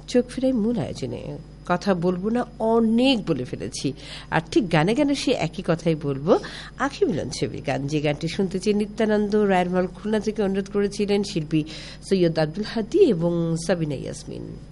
চোখ ফিরাই মূল আয়োজনে। কথা বলবো না, অনেক বলে ফেলেছি, আর ঠিক গানে গানে সে একই কথাই বলবো। আঁখি মিলন ছবির গান, যে গানটি শুনতে চেয়ে নিত্যানন্দ রায়েরমাল খুলনা থেকে অনুরোধ করেছিলেন শিল্পী সৈয়দ আব্দুল হাদী এবং সাবিনা ইয়াসমিন।